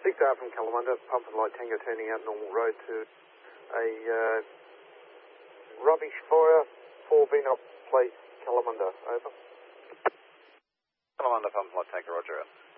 6R from Kalamunda, pump and light Tango turning out normal road to a rubbish fire, 4B up place, Kalamunda, over. Kalamunda, pump and light Tango, roger.